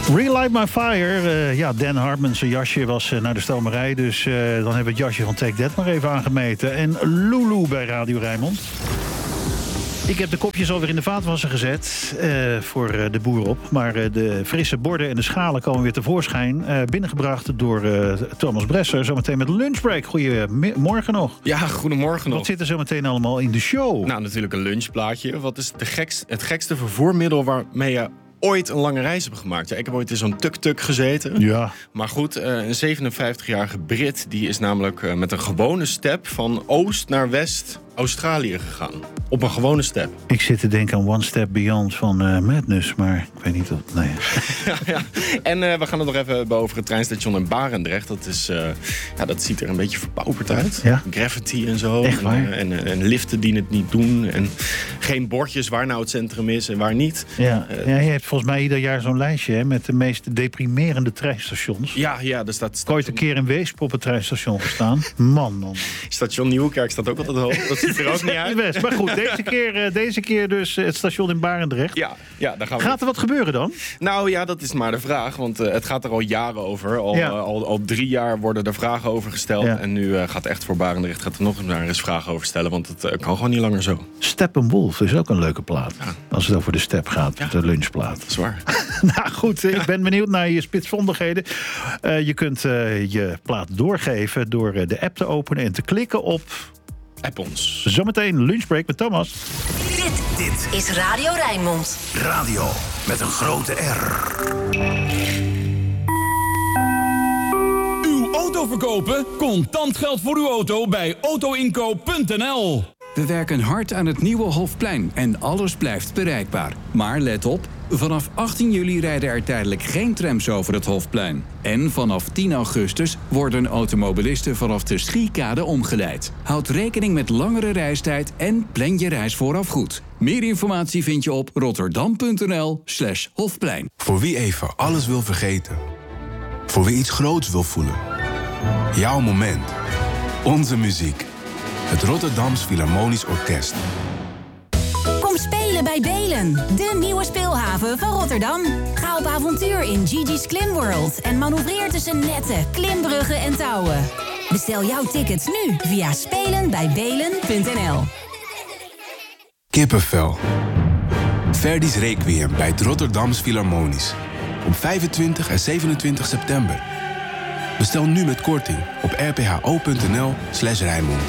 Relight My Fire. Dan Hartman zijn jasje was naar de stomerij. Dus dan hebben we het jasje van Take That maar even aangemeten. En Lulu bij Radio Rijnmond. Ik heb de kopjes alweer in de vaatwasser gezet voor de boer op. Maar de frisse borden en de schalen komen weer tevoorschijn. Binnengebracht door Thomas Bresser. Zometeen met Lunchbreak. Goedemorgen nog. Ja, goedemorgen nog. Wat zit er zometeen allemaal in de show? Nou, natuurlijk een lunchplaatje. Wat is het gekste vervoermiddel waarmee je ooit een lange reis hebt gemaakt? Ja, ik heb ooit in zo'n tuk-tuk gezeten. Ja. Maar goed, een 57-jarige Brit die is namelijk met een gewone step van oost naar west Australië gegaan. Op een gewone step. Ik zit te denken aan One Step Beyond van Madness, maar ik weet niet of... Nee. Ja. En we gaan het nog even hebben over het treinstation in Barendrecht. Dat ziet er een beetje verpauperd uit. Ja? Graffiti en zo. Echt waar? En liften die het niet doen. En geen bordjes waar nou het centrum is en waar niet. Ja, je hebt volgens mij ieder jaar zo'n lijstje hè, met de meest deprimerende treinstations. Ja, er staat... Ooit een keer in Weesp op het treinstation gestaan. Man. Station Nieuwekerk staat ook altijd hoog. Dat ziet er ook niet uit. Best. Maar goed, deze keer dus het station in Barendrecht. Ja, daar gaan we. Gaat er wat gebeuren dan? Nou ja, dat is maar de vraag. Want het gaat er al jaren over. Al 3 jaar worden er vragen over gesteld. Ja. En nu gaat echt voor Barendrecht er nog eens vragen over stellen. Want het kan gewoon niet langer zo. Steppenwolf is ook een leuke plaat. Ja. Als het over de step gaat, de lunchplaat. Dat is waar. Nou goed, ik ben benieuwd naar je spitsvondigheden. Je kunt je plaat doorgeven door de app te openen en te klikken op... App ons. Zometeen Lunchbreak met Thomas. Dit is Radio Rijnmond. Radio met een grote R. Uw auto verkopen? Contant geld voor uw auto bij autoinkoop.nl. We werken hard aan het nieuwe Hofplein en alles blijft bereikbaar. Maar let op, vanaf 18 juli rijden er tijdelijk geen trams over het Hofplein. En vanaf 10 augustus worden automobilisten vanaf de Schiekade omgeleid. Houd rekening met langere reistijd en plan je reis vooraf goed. Meer informatie vind je op rotterdam.nl/Hofplein. Voor wie even alles wil vergeten. Voor wie iets groots wil voelen. Jouw moment. Onze muziek. Het Rotterdams Philharmonisch Orkest. Kom spelen bij Belen, de nieuwe speelhaven van Rotterdam. Ga op avontuur in Gigi's Klimworld en manoeuvreer tussen netten, klimbruggen en touwen. Bestel jouw tickets nu via spelenbijbelen.nl. Kippenvel. Verdi's Requiem bij het Rotterdams Philharmonisch. Op 25 en 27 september. Bestel nu met korting op rpho.nl/Rijnmond.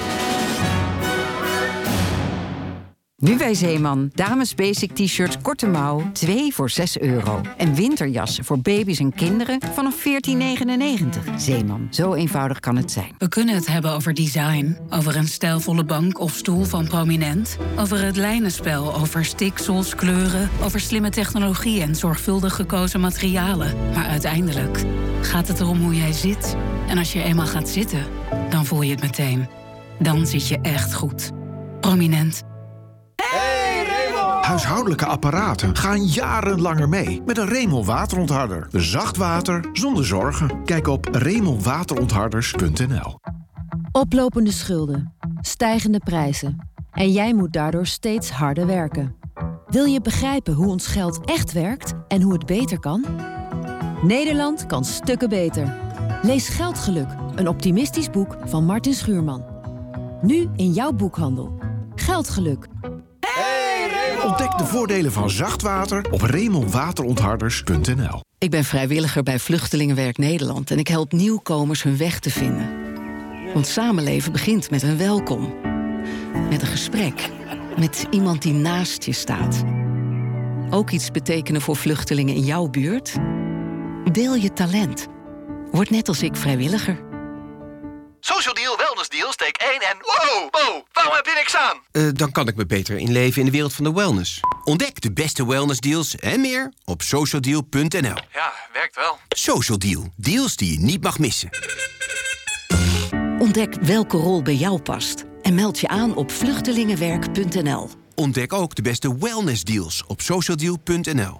Nu bij Zeeman. Dames basic t-shirts korte mouw, 2 voor €6. En winterjassen voor baby's en kinderen vanaf €14,99. Zeeman, zo eenvoudig kan het zijn. We kunnen het hebben over design. Over een stijlvolle bank of stoel van Prominent. Over het lijnenspel, over stiksels, kleuren. Over slimme technologie en zorgvuldig gekozen materialen. Maar uiteindelijk gaat het erom hoe jij zit. En als je eenmaal gaat zitten, dan voel je het meteen. Dan zit je echt goed. Prominent. Huishoudelijke apparaten gaan jarenlanger mee met een Remel waterontharder. Zacht water zonder zorgen. Kijk op remelwaterontharders.nl. Oplopende schulden, stijgende prijzen. En jij moet daardoor steeds harder werken. Wil je begrijpen hoe ons geld echt werkt en hoe het beter kan? Nederland kan stukken beter. Lees Geldgeluk, een optimistisch boek van Martin Schuurman. Nu in jouw boekhandel. Geldgeluk. Ontdek de voordelen van zacht water op remelwaterontharders.nl. Ik ben vrijwilliger bij Vluchtelingenwerk Nederland en ik help nieuwkomers hun weg te vinden. Want samenleven begint met een welkom. Met een gesprek. Met iemand die naast je staat. Ook iets betekenen voor vluchtelingen in jouw buurt? Deel je talent. Word net als ik vrijwilliger. Social Deal, Wellness Deal, steek 1 en... Wow, waarom heb je niks aan? Dan kan ik me beter inleven in de wereld van de wellness. Ontdek de beste wellness deals en meer op socialdeal.nl. Ja, werkt wel. Social Deal, deals die je niet mag missen. Ontdek welke rol bij jou past en meld je aan op vluchtelingenwerk.nl. Ontdek ook de beste wellness deals op socialdeal.nl.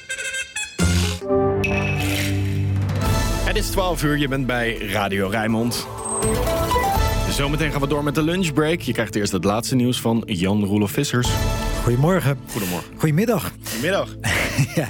Het is 12 uur, je bent bij Radio Rijnmond. Zometeen gaan we door met de lunchbreak. Je krijgt eerst het laatste nieuws van Jan Roelof Vissers. Goedemorgen. Goedemorgen. Goedemiddag. Goedemiddag. Ja,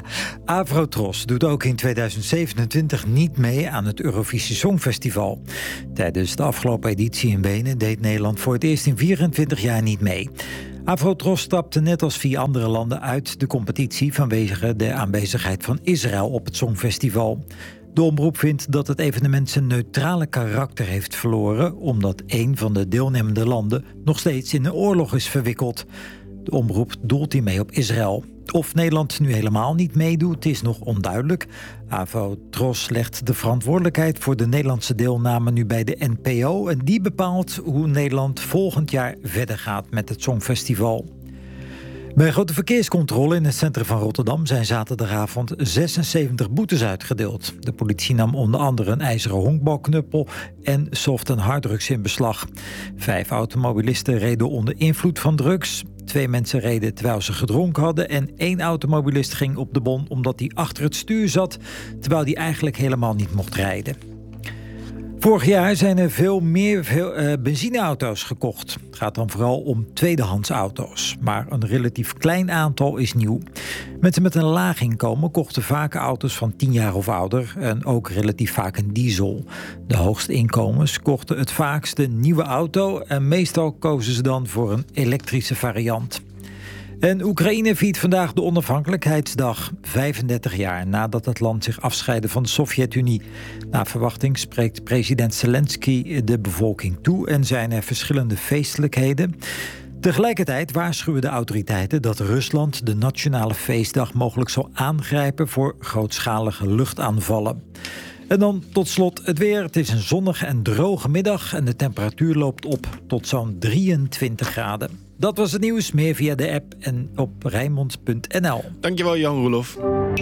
Afro-Tros doet ook in 2027 niet mee aan het Eurovisie Songfestival. Tijdens de afgelopen editie in Wenen deed Nederland voor het eerst in 24 jaar niet mee. Afro-Tros stapte net als 4 andere landen uit de competitie vanwege de aanwezigheid van Israël op het Songfestival. De omroep vindt dat het evenement zijn neutrale karakter heeft verloren, omdat een van de deelnemende landen nog steeds in een oorlog is verwikkeld. De omroep doelt hiermee op Israël. Of Nederland nu helemaal niet meedoet, is nog onduidelijk. Afro-Tros legt de verantwoordelijkheid voor de Nederlandse deelname nu bij de NPO en die bepaalt hoe Nederland volgend jaar verder gaat met het Songfestival. Bij een grote verkeerscontrole in het centrum van Rotterdam zijn zaterdagavond 76 boetes uitgedeeld. De politie nam onder andere een ijzeren honkbalknuppel en soft- en harddrugs in beslag. 5 automobilisten reden onder invloed van drugs. 2 mensen reden terwijl ze gedronken hadden en 1 automobilist ging op de bon omdat hij achter het stuur zat, terwijl hij eigenlijk helemaal niet mocht rijden. Vorig jaar zijn er veel meer benzineauto's gekocht. Het gaat dan vooral om tweedehands auto's. Maar een relatief klein aantal is nieuw. Mensen met een laag inkomen kochten vaak auto's van 10 jaar of ouder en ook relatief vaak een diesel. De hoogste inkomens kochten het vaakst een nieuwe auto en meestal kozen ze dan voor een elektrische variant. En Oekraïne viert vandaag de onafhankelijkheidsdag, 35 jaar nadat het land zich afscheidde van de Sovjet-Unie. Naar verwachting spreekt president Zelensky de bevolking toe en zijn er verschillende feestelijkheden. Tegelijkertijd waarschuwen de autoriteiten dat Rusland de nationale feestdag mogelijk zal aangrijpen voor grootschalige luchtaanvallen. En dan tot slot het weer. Het is een zonnige en droge middag en de temperatuur loopt op tot zo'n 23 graden. Dat was het nieuws. Meer via de app en op Rijnmond.nl. Dankjewel, Jan Roelof.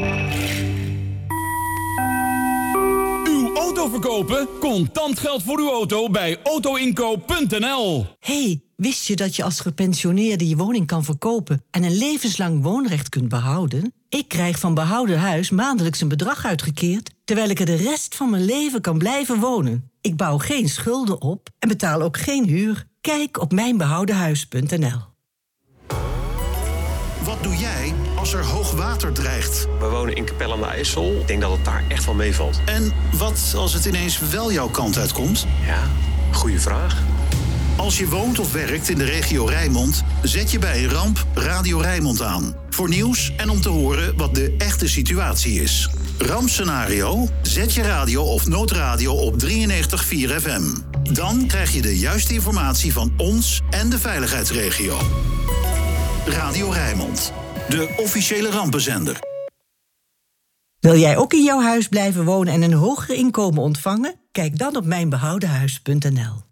Uw auto verkopen? Contant geld voor uw auto bij autoinkoop.nl. Hey, wist je dat je als gepensioneerde je woning kan verkopen en een levenslang woonrecht kunt behouden? Ik krijg van Behouden Huis maandelijks een bedrag uitgekeerd, terwijl ik er de rest van mijn leven kan blijven wonen. Ik bouw geen schulden op en betaal ook geen huur. Kijk op mijnbehoudenhuis.nl. Wat doe jij als er hoog water dreigt? We wonen in Capelle aan de IJssel. Ik denk dat het daar echt wel meevalt. En wat als het ineens wel jouw kant uitkomt? Ja, goede vraag. Als je woont of werkt in de regio Rijnmond, zet je bij een ramp Radio Rijnmond aan. Voor nieuws en om te horen wat de echte situatie is. Rampscenario? Zet je radio of noodradio op 93.4 FM. Dan krijg je de juiste informatie van ons en de veiligheidsregio. Radio Rijnmond, de officiële rampenzender. Wil jij ook in jouw huis blijven wonen en een hoger inkomen ontvangen? Kijk dan op mijnbehoudenhuis.nl.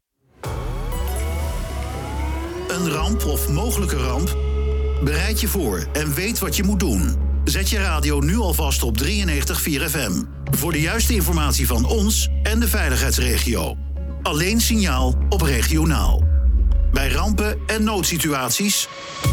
Een ramp of mogelijke ramp? Bereid je voor en weet wat je moet doen. Zet je radio nu alvast op 93.4 FM. Voor de juiste informatie van ons en de veiligheidsregio. Alleen signaal op regionaal. Bij rampen en noodsituaties.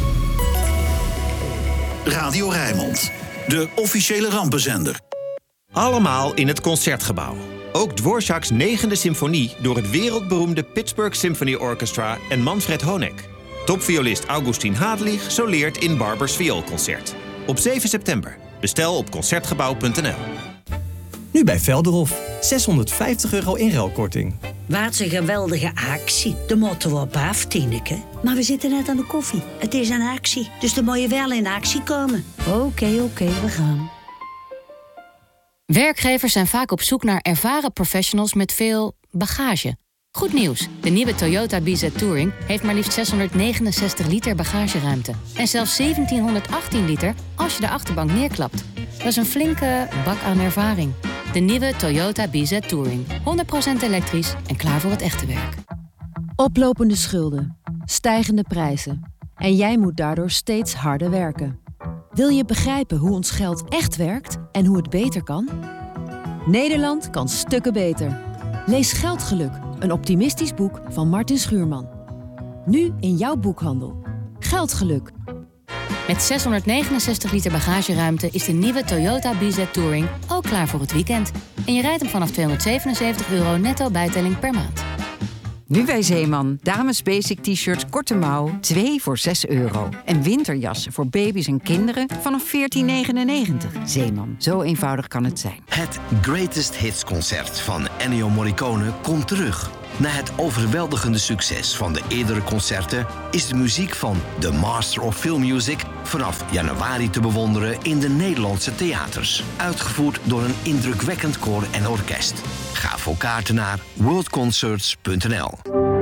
Radio Rijnmond, de officiële rampenzender. Allemaal in het Concertgebouw. Ook Dvorak's 9e symfonie door het wereldberoemde Pittsburgh Symphony Orchestra en Manfred Honeck. Topviolist Augustin Hadelig soleert in Barbers Vioolconcert. Op 7 september. Bestel op Concertgebouw.nl. Nu bij Velderhof. €650 inruilkorting. Wat een geweldige actie. De moeten we op af, Tineke. Maar we zitten net aan de koffie. Het is een actie, dus dan moet je wel in actie komen. Oké, we gaan. Werkgevers zijn vaak op zoek naar ervaren professionals met veel bagage. Goed nieuws. De nieuwe Toyota BZ Touring heeft maar liefst 669 liter bagageruimte. En zelfs 1718 liter als je de achterbank neerklapt. Dat is een flinke bak aan ervaring. De nieuwe Toyota BZ Touring. 100% elektrisch en klaar voor het echte werk. Oplopende schulden, stijgende prijzen. En jij moet daardoor steeds harder werken. Wil je begrijpen hoe ons geld echt werkt en hoe het beter kan? Nederland kan stukken beter. Lees Geldgeluk, een optimistisch boek van Martin Schuurman. Nu in jouw boekhandel. Geldgeluk. Met 669 liter bagageruimte is de nieuwe Toyota BZ Touring ook klaar voor het weekend. En je rijdt hem vanaf €277 netto bijtelling per maand. Nu bij Zeeman. Dames basic t-shirts korte mouw, 2 voor €6. En winterjassen voor baby's en kinderen vanaf €14,99. Zeeman, zo eenvoudig kan het zijn. Het Greatest Hits concert van Ennio Morricone komt terug. Na het overweldigende succes van de eerdere concerten is de muziek van The Master of Film Music vanaf januari te bewonderen in de Nederlandse theaters. Uitgevoerd door een indrukwekkend koor en orkest. Ga voor kaarten naar worldconcerts.nl.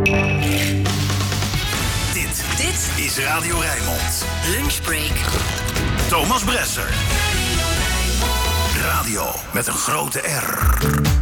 Dit is Radio Rijnmond. Lunchbreak. Thomas Bresser. Radio met een grote R.